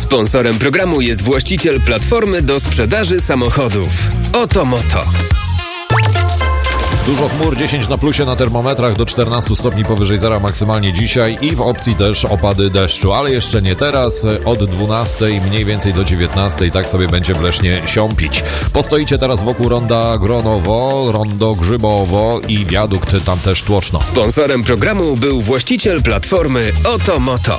Sponsorem programu jest właściciel platformy do sprzedaży samochodów Otomoto. Dużo chmur, 10 na plusie na termometrach, do 14 stopni powyżej zera maksymalnie dzisiaj i w opcji też opady deszczu, ale jeszcze nie teraz, od 12 mniej więcej do 19 tak sobie będzie w Lesznie siąpić. Postoicie teraz wokół ronda Gronowo, rondo Grzybowo i wiadukt tam też Tłoczno. Sponsorem programu był właściciel platformy Otomoto.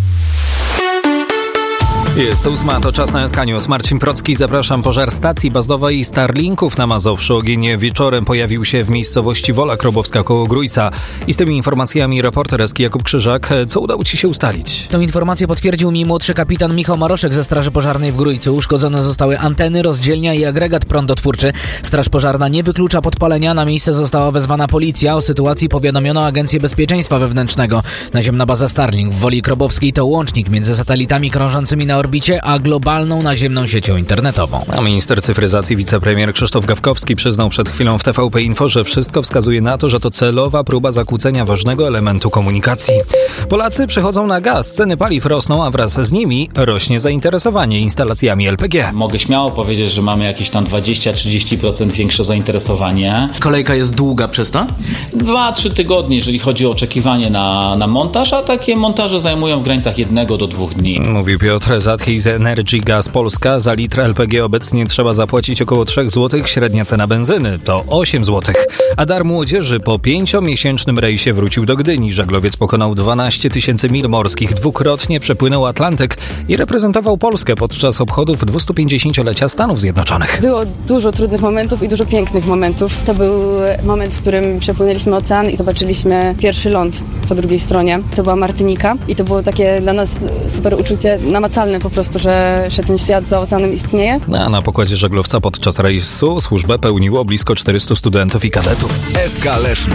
Jest 8, to czas na SK News. Marcin Procki, zapraszam. Pożar stacji bazowej i Starlinków na Mazowszu. Ogień wieczorem pojawił się w miejscowości Wola Krobowska koło Grójca. I z tymi informacjami reporter SK Jakub Krzyżak. Co udało Ci się ustalić? Tą informację potwierdził mi młodszy kapitan Michał Maroszek ze Straży Pożarnej w Grójcu. Uszkodzone zostały anteny, rozdzielnia i agregat prądotwórczy. Straż Pożarna nie wyklucza podpalenia. Na miejsce została wezwana policja. O sytuacji powiadomiono Agencję Bezpieczeństwa Wewnętrznego. Naziemna baza Starlink w Woli Krobowskiej to łącznik między satelitami krążącymi na orbicie, a globalną naziemną siecią internetową. A minister cyfryzacji, wicepremier Krzysztof Gawkowski przyznał przed chwilą w TVP Info, że wszystko wskazuje na to, że to celowa próba zakłócenia ważnego elementu komunikacji. Polacy przechodzą na gaz, ceny paliw rosną, a wraz z nimi rośnie zainteresowanie instalacjami LPG. Mogę śmiało powiedzieć, że mamy jakieś tam 20-30% większe zainteresowanie. Kolejka jest długa przez to? 2-3 tygodnie, jeżeli chodzi o oczekiwanie na montaż, a takie montaże zajmują w granicach 1 do 2 dni. Mówił Piotr Zatchij z Energy Gas Polska. Za litr LPG obecnie trzeba zapłacić około 3 zł. Średnia cena benzyny to 8 zł. A dar młodzieży po 5-miesięcznym rejsie wrócił do Gdyni. Żaglowiec pokonał 12 000 mil morskich, dwukrotnie przepłynął Atlantyk i reprezentował Polskę podczas obchodów 250-lecia Stanów Zjednoczonych. Było dużo trudnych momentów i dużo pięknych momentów. To był moment, w którym przepłynęliśmy ocean i zobaczyliśmy pierwszy ląd po drugiej stronie. To była Martynika i to było takie dla nas super uczucie namacalne po prostu, że ten świat za oceanem istnieje. A na pokładzie żaglowca podczas rejsu służbę pełniło blisko 400 studentów i kadetów. SK Leszno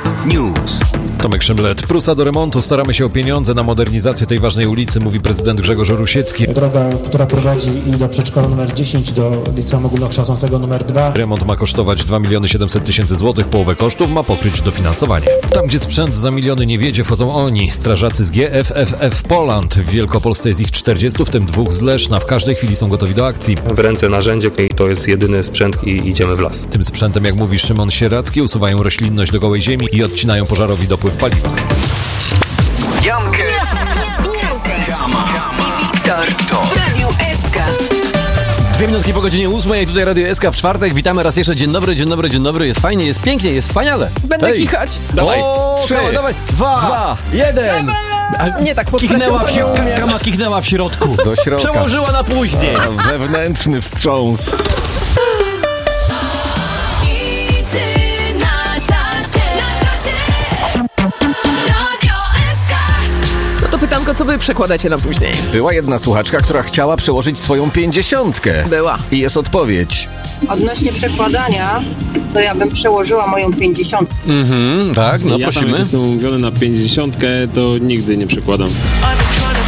News. Tomek Szymlet. Prusa do remontu. Staramy się o pieniądze na modernizację tej ważnej ulicy, mówi prezydent Grzegorz Rusiecki. Droga, która prowadzi i do przedszkola numer 10, do liceum ogólnokształcącego numer 2. Remont ma kosztować 2 700 000 złotych. Połowę kosztów ma pokryć dofinansowanie. Tam, gdzie sprzęt za miliony nie wiedzie, wchodzą oni. Strażacy z GFFF Poland. W Wielkopolsce jest ich 40, w tym 2 z Leszna. W każdej chwili są gotowi do akcji. W ręce narzędzie i to jest jedyny sprzęt i idziemy w las. Tym sprzętem, jak mówi Szymon Sieracki, usuwają roślinność do gołej ziemi i odcinają pożarowi dopływ paliwa. Jankes, Kama i Wiktor w Radiu SK. 2 minutki po godzinie 8, tutaj Radio SK w czwartek. Witamy raz jeszcze. Dzień dobry, dzień dobry, dzień dobry. Jest fajnie, jest pięknie, jest wspaniale. Będę kichać. Dawaj, 3, dawaj, 2, 1. Nie tak pod presją to nie umiem. Kama kichnęła w środku. Do środka. Przełożyła na później. Wewnętrzny wstrząs. No to pytanko, co wy przekładacie na później? Była jedna słuchaczka, która chciała przełożyć swoją 50. Była. I jest odpowiedź. Odnośnie przekładania, to ja bym przełożyła moją 50. Tak, no ja prosimy. Tam, jak jestem umówiony na 50, to nigdy nie przekładam.